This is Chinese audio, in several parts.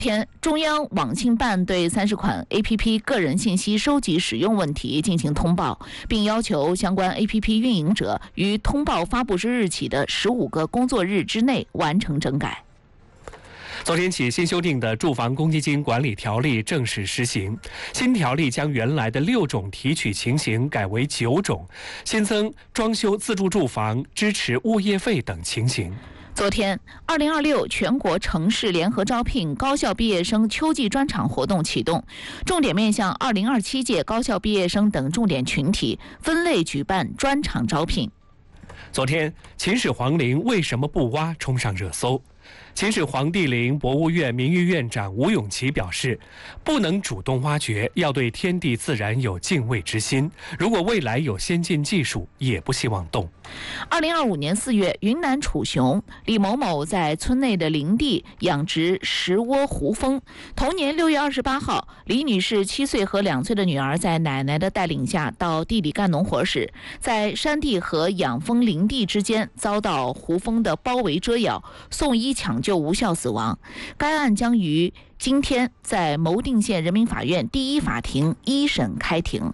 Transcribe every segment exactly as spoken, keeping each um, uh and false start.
天，中央网信办对三十款 A P P 个人信息收集使用问题进行通报，并要求相关 A P P 运营者于通报发布之日起的十五个工作日之内完成整改。 昨天起，新修订的住房公积金管理条例正式施行。新条例将原来的六种提取情形改为九种，新增装修自住住房、支持物业费等情形。 昨天，二零二六全国城市联合招聘高校毕业生秋季专场活动启动，重点面向二零二七届高校毕业生等重点群体，分类举办专场招聘。 昨天，秦始皇陵为什么不挖冲上热搜。秦始皇帝陵博物院名誉院长吴永琪表示，不能主动挖掘，要对天地自然有敬畏之心。如果未来有先进技术，也不希望动。 二零二五年四月，云南楚雄李某某在村内的林地养殖石窝胡蜂。同年六月二十八号，李女士七岁和两岁的女儿在奶奶的带领下到地里干农活时，在山地和养蜂林地之间遭到胡蜂的包围蛰咬，送医抢救无效死亡。该案将于今天在牟定县人民法院第一法庭一审开庭。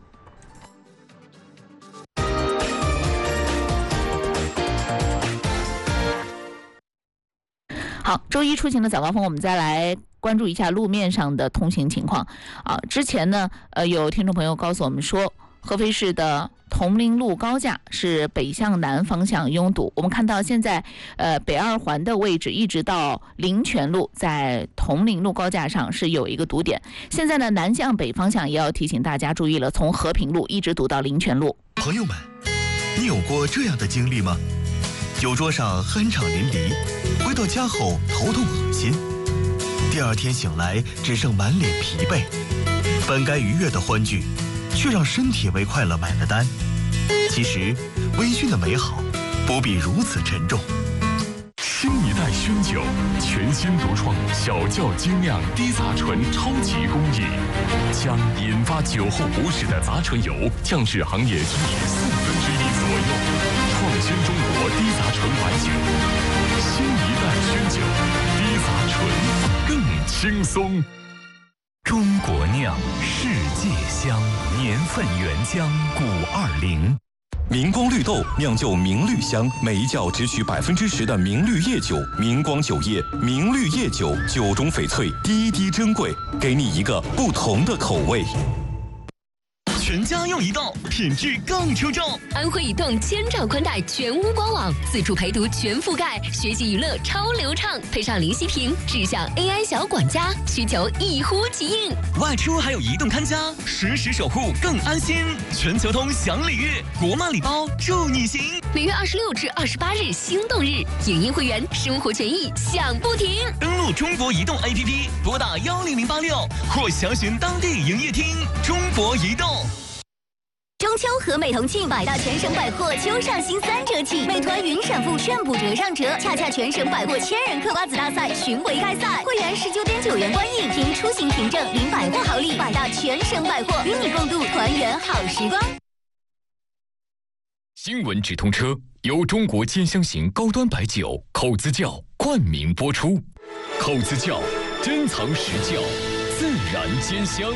好，周一出行的早高峰，我们再来关注一下路面上的通行情况啊。之前呢，呃，有听众朋友告诉我们说，合肥市的铜陵路高架是北向南方向拥堵。我们看到现在，呃，北二环的位置一直到灵泉路，在铜陵路高架上是有一个堵点。现在呢，南向北方向也要提醒大家注意了，从和平路一直堵到灵泉路。 朋友们，你有过这样的经历吗？酒桌上酣畅淋漓，回到家后头痛恶心，第二天醒来只剩满脸疲惫，本该愉悦的欢聚，却让身体为快乐买了单。其实，微醺的美好不必如此沉重。 新一代熏酒，全新独创小窖精酿低杂醇超级工艺，将引发酒后不适的杂醇油降至行业均值四分之一左右。创新中国低杂醇白酒，新一代熏酒，低杂醇更轻松。 中国酿，世界香，年份原浆古二零。 明光绿豆酿就明绿香，每一窖只取百分之十的明绿叶酒。明光酒业明绿叶酒，酒中翡翠，滴滴珍贵，给你一个不同的口味。 全家用移动，品质更出众。 安徽移动千兆宽带全屋官网，自助陪读全覆盖，学习娱乐超流畅，配上林息屏智享 A I 小管家，需求一呼即应。 外出还有移动看家，实时守护更安心。全球通享礼遇，国漫礼包助你行。 每月二十六至二十八日心动日，影音会员生活权益享不停。 登录中国移动 A P P， 拨打幺零零八六或详询当地营业厅。中国移动。 中秋和美同庆，百大全省百货秋上新三折起，美团云闪付炫补折上折，恰恰全省百货千人嗑瓜子大赛巡回开赛，会员十九点九元观影，凭出行凭证领百货好礼，百大全省百货与你共度团圆好时光。 新闻直通车由中国兼香型高端白酒口子窖冠名播出，口子窖珍藏实窖，自然兼香。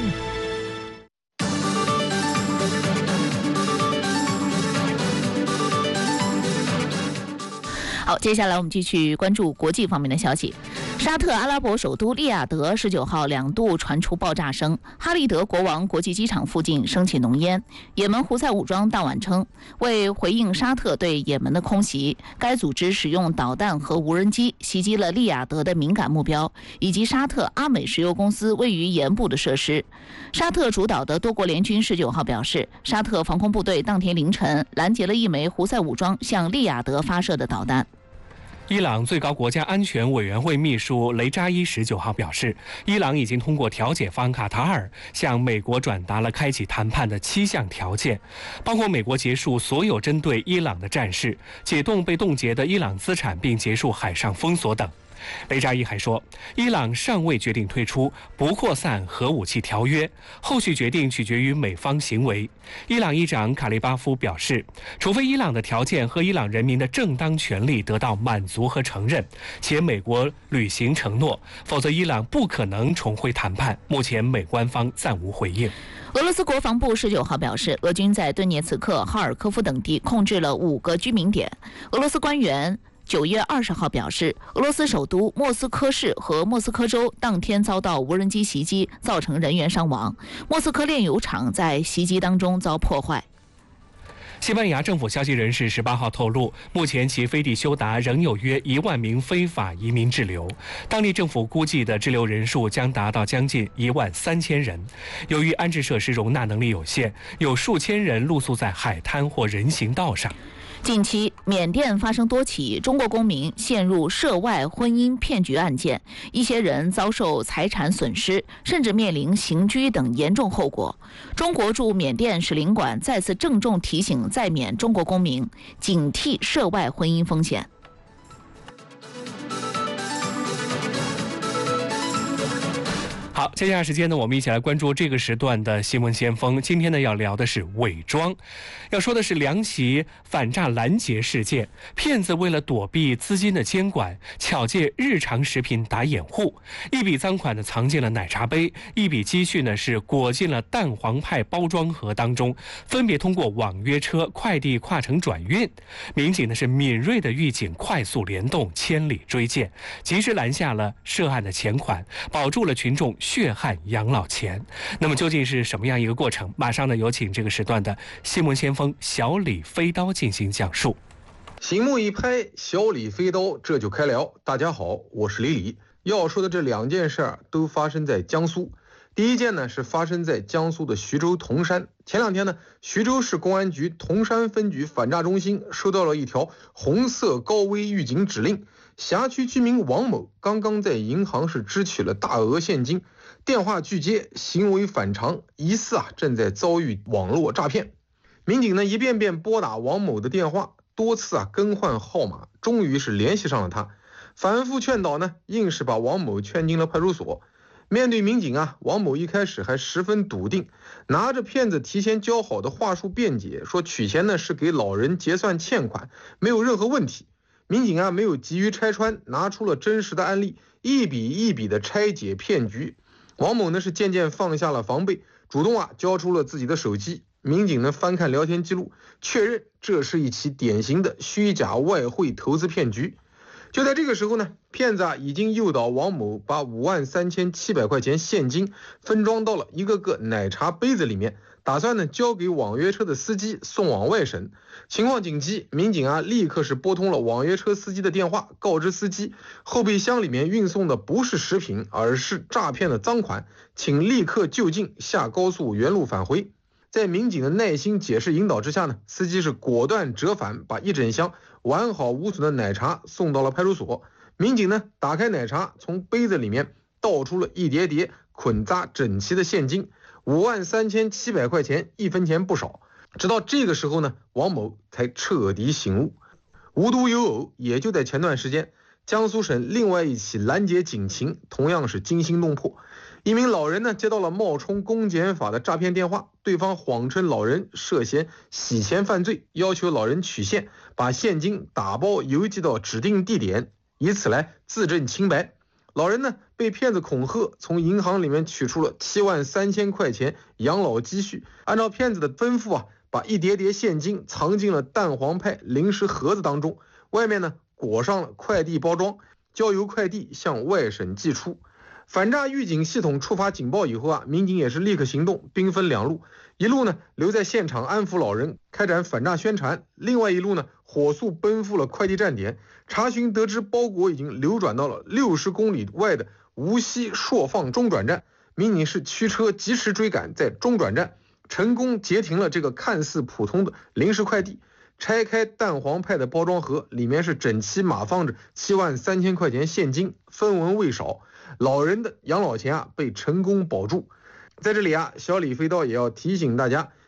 好，接下来我们继续关注国际方面的消息。沙特阿拉伯首都利雅得十九号两度传出爆炸声，哈利德国王国际机场附近升起浓烟。也门胡塞武装当晚称，为回应沙特对也门的空袭，该组织使用导弹和无人机袭击了利雅得的敏感目标，以及沙特阿美石油公司位于沿部的设施。沙特主导的多国联军十九号表示，沙特防空部队当天凌晨拦截了一枚胡塞武装向利雅得发射的导弹。 伊朗最高国家安全委员会秘书雷扎伊十九号表示，伊朗已经通过调解方卡塔尔向美国转达了开启谈判的七项条件，包括美国结束所有针对伊朗的战事，解冻被冻结的伊朗资产，并结束海上封锁等。 雷扎伊还说，伊朗尚未决定退出不扩散核武器条约，后续决定取决于美方行为。伊朗议长卡利巴夫表示，除非伊朗的条件和伊朗人民的正当权利得到满足和承认，且美国履行承诺，否则伊朗不可能重回谈判。目前美官方暂无回应。 俄罗斯国防部十九号表示，俄军在顿涅茨克、哈尔科夫等地控制了五个居民点。俄罗斯官员九月二十号表示，俄罗斯首都莫斯科市和莫斯科州当天遭到无人机袭击，造成人员伤亡。莫斯科炼油厂在袭击当中遭破坏。 西班牙政府消息人士十八号透露，目前其飞地休达仍有约一万名非法移民滞留，当地政府估计的滞留人数将达到将近一万三千人。由于安置设施容纳能力有限，有数千人露宿在海滩或人行道上。 近期，缅甸发生多起中国公民陷入涉外婚姻骗局案件，一些人遭受财产损失，甚至面临刑拘等严重后果。中国驻缅甸使领馆再次郑重提醒在缅中国公民警惕涉外婚姻风险。 好，接下来时间呢，我们一起来关注这个时段的新闻先锋。今天呢，要聊的是伪装，要说的是两起反诈拦截事件。骗子为了躲避资金的监管，巧借日常食品打掩护，一笔赃款呢藏进了奶茶杯，一笔积蓄呢是裹进了蛋黄派包装盒当中，分别通过网约车、快递跨城转运。民警呢是敏锐的预警，快速联动，千里追剑，及时拦下了涉案的钱款，保住了群众血汗养老钱。那么究竟是什么样一个过程？马上呢，有请这个时段的新闻先锋小李飞刀进行讲述。 醒目一拍，小李飞刀这就开聊。大家好，我是李李。要说的这两件事儿都发生在江苏。第一件呢是发生在江苏的徐州铜山。前两天呢，徐州市公安局铜山分局反诈中心收到了一条红色高危预警指令，辖区居民王某刚刚在银行是支取了大额现金，电话拒接，行为反常，疑似啊正在遭遇网络诈骗。民警呢一遍遍拨打王某的电话，多次啊更换号码，终于是联系上了他。反复劝导呢，硬是把王某劝进了派出所。面对民警啊，王某一开始还十分笃定，拿着骗子提前教好的话术辩解，说取钱呢是给老人结算欠款，没有任何问题。民警啊没有急于拆穿，拿出了真实的案例，一笔一笔的拆解骗局。王某呢是渐渐放下了防备，主动啊交出了自己的手机。民警呢翻看聊天记录，确认这是一起典型的虚假外汇投资骗局。就在这个时候呢，骗子啊已经诱导王某把五万三千七百块钱现金分装到了一个个奶茶杯子里面，打算呢交给网约车的司机送往外省。情况紧急，民警啊立刻是拨通了网约车司机的电话，告知司机后备箱里面运送的不是食品，而是诈骗的赃款，请立刻就近下高速原路返回。在民警的耐心解释引导之下呢，司机是果断折返，把一整箱完好无损的奶茶送到了派出所。民警呢打开奶茶，从杯子里面倒出了一叠叠捆扎整齐的现金，五万三千七百块钱，一分钱不少。直到这个时候呢，王某才彻底醒悟。无独有偶，也就在前段时间，江苏省另外一起拦截警情同样是惊心动魄。一名老人呢接到了冒充公检法的诈骗电话，对方谎称老人涉嫌洗钱犯罪，要求老人取现，把现金打包邮寄到指定地点，以此来自证清白。老人呢被骗子恐吓，从银行里面取出了七万三千块钱养老积蓄，按照骗子的吩咐啊，把一叠叠现金藏进了蛋黄派零食盒子当中，外面呢裹上了快递包装，交由快递向外省寄出。反诈预警系统触发警报以后啊，民警也是立刻行动，兵分两路，一路呢留在现场安抚老人，开展反诈宣传，另外一路呢火速奔赴了快递站点，查询得知包裹已经流转到了六十公里外的无锡朔放中转站。民警是驱车及时追赶，在中转站成功截停了这个看似普通的临时快递。拆开蛋黄派的包装盒，里面是整齐码放着七万三千块钱现金，分文未少。老人的养老钱啊被成功保住。在这里啊，小李飞刀也要提醒大家，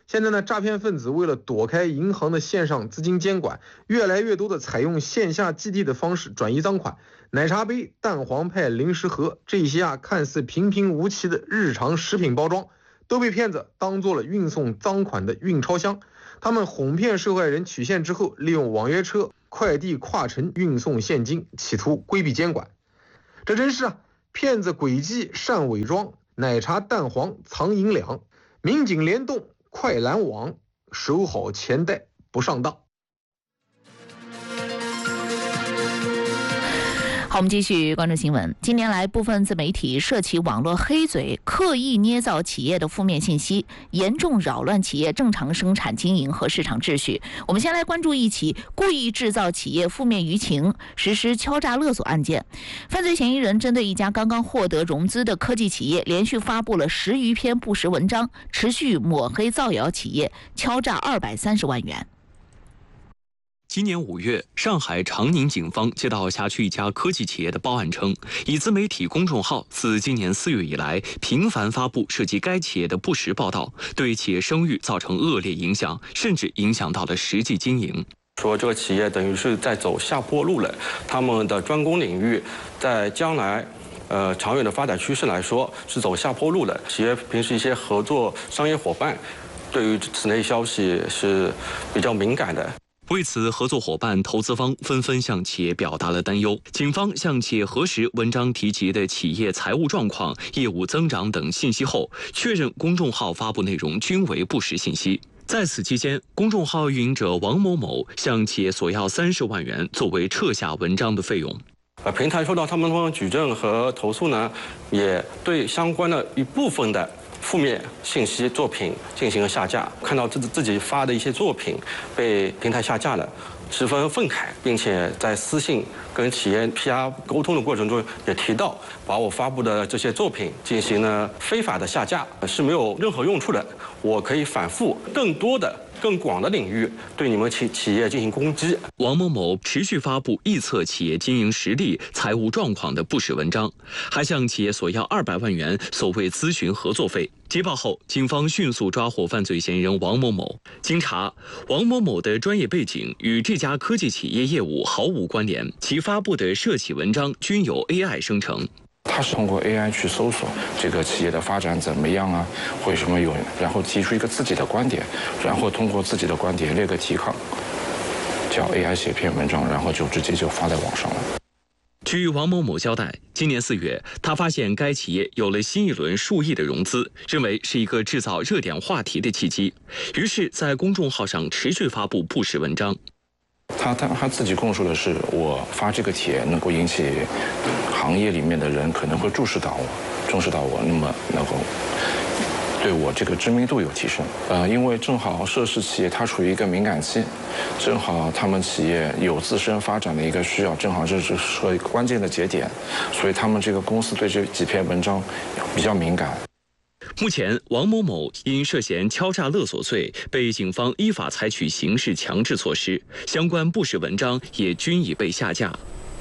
现在呢，诈骗分子为了躲开银行的线上资金监管，越来越多的采用线下寄递的方式转移赃款。奶茶杯、蛋黄派、零食盒这些啊看似平平无奇的日常食品包装，都被骗子当做了运送赃款的运钞箱。他们哄骗受害人取现之后，利用网约车、快递跨城运送现金，企图规避监管。这真是啊，骗子诡计善伪装，奶茶蛋黄藏银两，民警联动快拦网，守好钱袋不上当。 好，我们继续关注新闻。近年来，部分自媒体涉其网络黑嘴，刻意捏造企业的负面信息，严重扰乱企业正常生产经营和市场秩序。我们先来关注一起故意制造企业负面舆情、实施敲诈勒索案件。犯罪嫌疑人针对一家刚刚获得融资的科技企业，连续发布了十余篇不实文章，持续抹黑造谣企业，敲诈二百三十万元。 今年五月，上海长宁警方接到辖区一家科技企业的报案称，以自媒体公众号自今年四月以来频繁发布涉及该企业的不实报道，对企业声誉造成恶劣影响，甚至影响到了实际经营。 说这个企业等于是在走下坡路了，他们的专攻领域在将来呃长远的发展趋势来说是走下坡路的。企业平时一些合作商业伙伴对于此类消息是比较敏感的。 为此，合作伙伴、投资方纷纷向企业表达了担忧。警方向企业核实文章提及的企业财务状况、业务增长等信息后，确认公众号发布内容均为不实信息。在此期间，公众号运营者王某某向企业索要三十万元作为撤下文章的费用。 呃，平台收到他们的举证和投诉呢，也对相关的一部分的负面信息作品进行了下架。看到自自己发的一些作品被平台下架了，十分愤慨，并且在私信跟企业 P R 沟通的过程中也提到，把我发布的这些作品进行了非法的下架是没有任何用处的。我可以反复更多的更广的领域对你们企企业进行攻击。 王某某持续发布臆测企业经营实力、财务状况的不实文章，还向企业索要二百万元所谓咨询合作费。接报后，警方迅速抓获犯罪嫌疑人王某某。经查，王某某的专业背景与这家科技企业业务毫无关联，其发布的涉企文章均由 A I 生成。 他是通过 A I 去搜索这个企业的发展怎么样啊，为什么有，然后提出一个自己的观点，然后通过自己的观点列个提纲，叫 A I 写篇文章，然后就直接就发在网上了。 据王某某交代，今年四月，他发现该企业有了新一轮数亿的融资，认为是一个制造热点话题的契机，于是，在公众号上持续发布不实文章。 他他他自己供述的是，我发这个帖能够引起行业里面的人可能会注视到我，重视到我，那么能够对我这个知名度有提升。呃，因为正好涉事企业它处于一个敏感期，正好他们企业有自身发展的一个需要，正好这是一个关键的节点，所以他们这个公司对这几篇文章比较敏感。 目前，王某某因涉嫌敲诈勒索罪，被警方依法采取刑事强制措施，相关不实文章也均已被下架。